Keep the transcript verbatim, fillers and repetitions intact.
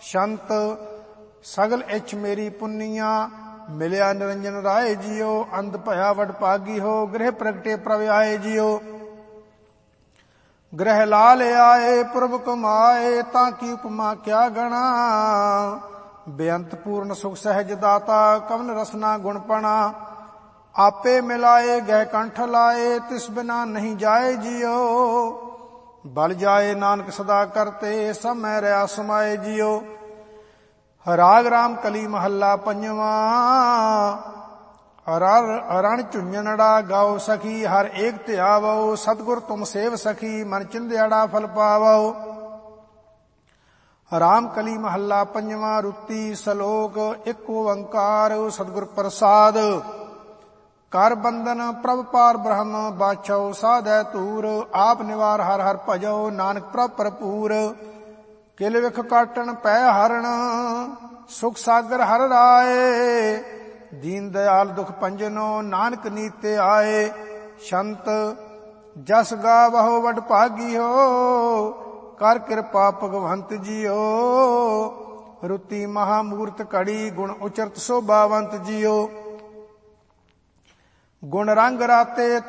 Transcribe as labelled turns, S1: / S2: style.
S1: ਸ਼ੰਤ ਸਗਲ ਇੱਛ ਮੇਰੀ ਪੁੰਨੀਆਂ ਮਿਲਿਆ ਨਿਰੰਜਨ ਰਾਏ ਜੀਓ। ਅੰਧ ਭਇਆ ਵਡ ਭਾਗੀ ਹੋ ਗ੍ਰਹਿ ਪ੍ਰਗਟੇ ਪ੍ਰਭ ਆਏ ਜੀਓ। ਗ੍ਰਹਿ ਲਾਲ ਆਏ ਪ੍ਰਭ ਕਮਾਏ ਤਾਂ ਕੀ ਉਪਮਾ ਕਿਆ ਗਣਾ। ਬੇਅੰਤ ਪੂਰਨ ਸੁਖ ਸਹਿਜ ਦਾਤਾ ਕਵਨ ਰਸਨਾ ਗੁਣਪਣਾ। ਆਪੇ ਮਿਲਾਏ ਗਹਿ ਕੰਠ ਲਾਏ ਤਿਸ ਬਿਨਾ ਨਹੀਂ ਜਾਏ ਜੀਓ। ਬਲ ਜਾਏ ਨਾਨਕ ਸਦਾ ਕਰਤੇ ਸਭ ਮੈਂ ਰਿਆ ਸਮਾਏ ਜੀਓ। ਰਾਗ ਰਾਮ ਕਲੀ ਮਹੱਲਾ ਪੰਜਵਾਂ। ਰਣ ਝੁੰਝਣੜਾ ਗਾਓ ਸਖੀ ਹਰ ਏਕ ਧਿਆਵੋ। ਸਤਿਗੁਰ ਤੁਮ ਸੇਵ ਸਖੀ ਮਨ ਚਿੰਧਿਆੜਾ ਫਲ ਪਾਵੋ। ਰਾਮ ਕਲੀ ਮਹੱਲਾ ਪੰਜਵਾਂ। ਰੁੱਤੀ ਸਲੋਕ ਇੱਕ ਓੰਕਾਰ ਸਤਿਗੁਰ ਪ੍ਰਸਾਦ। ਕਰ ਬੰਦਨ ਪ੍ਰਭ ਪਾਰ ਬ੍ਰਹਮ ਬਾਛੋ ਸਾਧੈ ਧੂਰ। ਆਪ ਨਿਵਾਰ ਹਰ ਹਰ ਭਜੋ ਨਾਨਕ ਪ੍ਰਭ ਭਰਪੂਰ। ਕਿਲ ਵਿਖ ਕਾਟਣ ਪੈ ਹਰਣ ਸੁਖ ਸਾਗਰ ਹਰ ਰਾਏ। ਦੀਨ ਦਿਆਲ ਦੁਖ ਭੰਜਨੋ ਨਾਨਕ ਨੀਤੇ ਆਏ। ਸ਼ੰਤ ਜਸ ਗਾਵਹੁ ਵਡ ਭਾਗੀ ਹੋ ਕਰ ਕਿਰਪਾ ਭਗਵੰਤ ਜੀਓ। ਰੁੱਤੀ ਮਹਾਮੂਰਤ ਘੜੀ ਗੁਣ ਉਚਰਤ ਸੋਭਾਵੰਤ ਜੀਓ। ਗੁਣ ਰੰਗ ਰਾਤੇ